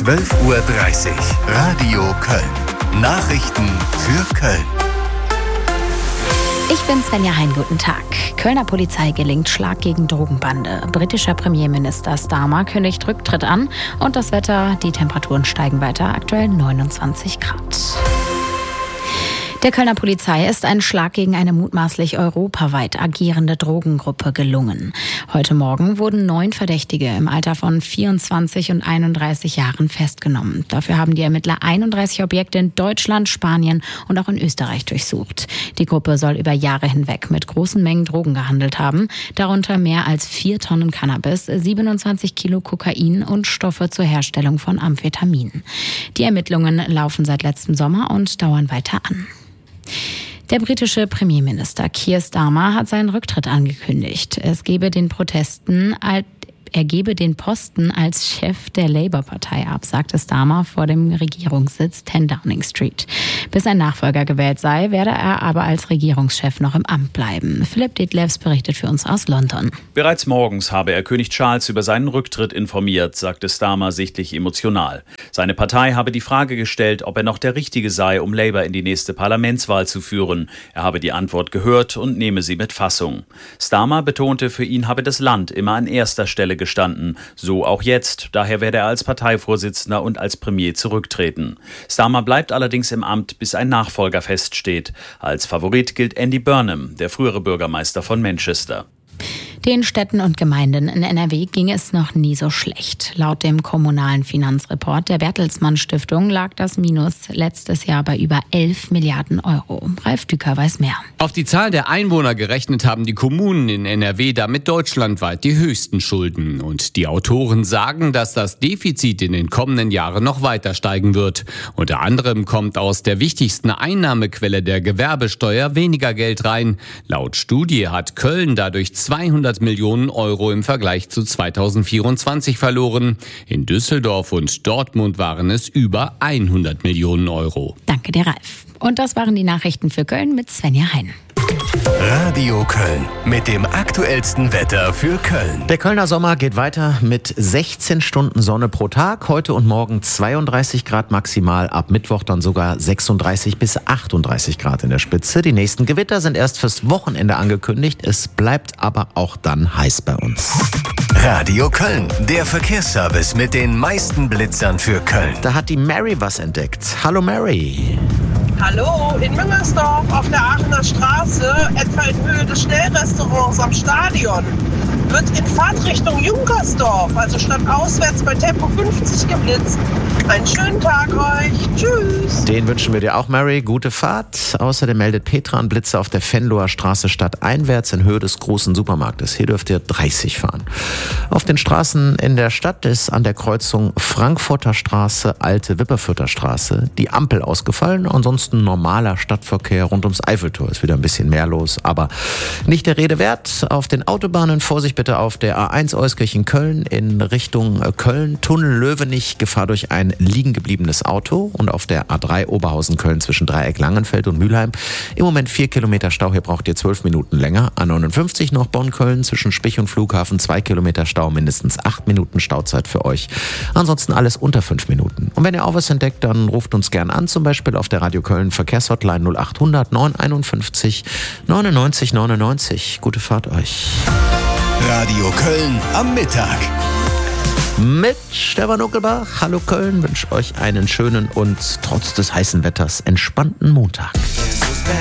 12:30 Uhr. Radio Köln. Nachrichten für Köln. Ich bin Svenja Hein, guten Tag. Kölner Polizei gelingt Schlag gegen Drogenbande. Britischer Premierminister Starmer kündigt Rücktritt an und das Wetter, die Temperaturen steigen weiter, aktuell 29 Grad. Der Kölner Polizei ist ein Schlag gegen eine mutmaßlich europaweit agierende Drogengruppe gelungen. Heute Morgen wurden 9 Verdächtige im Alter von 24 und 31 Jahren festgenommen. Dafür haben die Ermittler 31 Objekte in Deutschland, Spanien und auch in Österreich durchsucht. Die Gruppe soll über Jahre hinweg mit großen Mengen Drogen gehandelt haben, darunter mehr als 4 Tonnen Cannabis, 27 Kilo Kokain und Stoffe zur Herstellung von Amphetamin. Die Ermittlungen laufen seit letztem Sommer und dauern weiter an. Der britische Premierminister Keir Starmer hat seinen Rücktritt angekündigt. Er gebe den Posten als Chef der Labour-Partei ab, sagte Starmer vor dem Regierungssitz 10 Downing Street. Bis ein Nachfolger gewählt sei, werde er aber als Regierungschef noch im Amt bleiben. Philipp Detlefs berichtet für uns aus London. Bereits morgens habe er König Charles über seinen Rücktritt informiert, sagte Starmer sichtlich emotional. Seine Partei habe die Frage gestellt, ob er noch der Richtige sei, um Labour in die nächste Parlamentswahl zu führen. Er habe die Antwort gehört und nehme sie mit Fassung. Starmer betonte, für ihn habe das Land immer an erster Stelle gestanden. So auch jetzt. Daher werde er als Parteivorsitzender und als Premier zurücktreten. Starmer bleibt allerdings im Amt, bis ein Nachfolger feststeht. Als Favorit gilt Andy Burnham, der frühere Bürgermeister von Manchester. Den Städten und Gemeinden in NRW ging es noch nie so schlecht. Laut dem kommunalen Finanzreport der Bertelsmann Stiftung lag das Minus letztes Jahr bei über 11 Milliarden Euro. Ralf Düker weiß mehr. Auf die Zahl der Einwohner gerechnet haben die Kommunen in NRW damit deutschlandweit die höchsten Schulden. Und die Autoren sagen, dass das Defizit in den kommenden Jahren noch weiter steigen wird. Unter anderem kommt aus der wichtigsten Einnahmequelle der Gewerbesteuer weniger Geld rein. Laut Studie hat Köln dadurch 200 Millionen Euro im Vergleich zu 2024 verloren. In Düsseldorf und Dortmund waren es über 100 Millionen Euro. Danke dir, Ralf. Und das waren die Nachrichten für Köln mit Svenja Hein. Radio Köln mit dem aktuellsten Wetter für Köln. Der Kölner Sommer geht weiter mit 16 Stunden Sonne pro Tag. Heute und morgen 32 Grad maximal, ab Mittwoch dann sogar 36 bis 38 Grad in der Spitze. Die nächsten Gewitter sind erst fürs Wochenende angekündigt. Es bleibt aber auch dann heiß bei uns. Radio Köln, der Verkehrsservice mit den meisten Blitzern für Köln. Da hat die Mary was entdeckt. Hallo Mary. Hallo, in Müngersdorf auf der Aachener Straße, etwa in Höhe des Schnellrestaurants am Stadion, wird in Fahrtrichtung Junkersdorf, also stadtauswärts bei Tempo 50 geblitzt. Einen schönen Tag euch. Tschüss. Den wünschen wir dir auch, Mary. Gute Fahrt. Außerdem meldet Petra einen Blitzer auf der Venloer Straße stadteinwärts in Höhe des großen Supermarktes. Hier dürft ihr 30 fahren. Auf den Straßen in der Stadt ist an der Kreuzung Frankfurter Straße, Alte Wipperfürther Straße die Ampel ausgefallen. Ansonsten normaler Stadtverkehr rund ums Eiffeltor. Ist wieder ein bisschen mehr los, aber nicht der Rede wert. Auf den Autobahnen Vorsicht bitte auf der A1 Euskirchen-Köln in Richtung Köln. Tunnel Löwenich, Gefahr durch ein liegen gebliebenes Auto. Und auf der A3 Oberhausen-Köln zwischen Dreieck Langenfeld und Mülheim. Im Moment 4 Kilometer Stau. Hier braucht ihr 12 Minuten länger. A59 noch Bonn-Köln zwischen Spich und Flughafen. 2 Kilometer Stau, mindestens 8 Minuten Stauzeit für euch. Ansonsten alles unter 5 Minuten. Und wenn ihr auch was entdeckt, dann ruft uns gern an. Zum Beispiel auf der Radio Köln Verkehrshotline 0800 951 99 99. Gute Fahrt euch. Radio Köln am Mittag. Mit Stefan Uckelbach. Hallo Köln, wünsche euch einen schönen und trotz des heißen Wetters entspannten Montag.